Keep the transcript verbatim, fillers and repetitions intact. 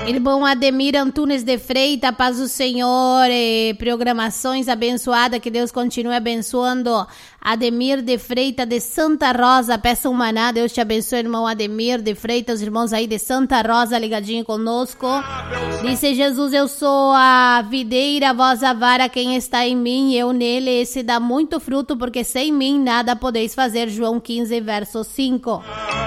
Irmão Ademir Antunes de Freitas, paz do Senhor, eh, programações abençoadas, que Deus continue abençoando. Ademir de Freitas de Santa Rosa, peça um maná, Deus te abençoe, irmão Ademir de Freitas, os irmãos aí de Santa Rosa ligadinho conosco. Disse Jesus, eu sou a videira, vós a vara, quem está em mim, eu nele, esse dá muito fruto, porque sem mim nada podeis fazer. João quinze, verso cinco.